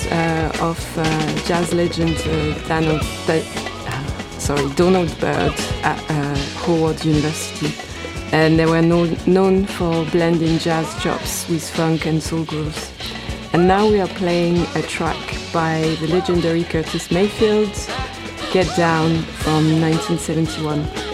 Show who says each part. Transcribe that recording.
Speaker 1: of jazz legend Donald Byrd at Howard University. And they were known for blending jazz chops with funk and soul grooves. And now we are playing a track by the legendary Curtis Mayfield, Get Down from 1971.